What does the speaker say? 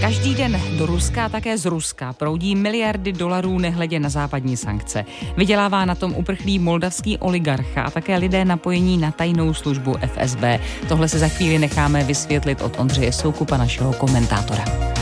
Každý den do Ruska a také z Ruska proudí miliardy dolarů nehledě na západní sankce. Vydělává na tom uprchlý moldavský oligarcha a také lidé napojení na tajnou službu FSB. Tohle se za chvíli necháme vysvětlit od Ondřeje Soukupa, našeho komentátora.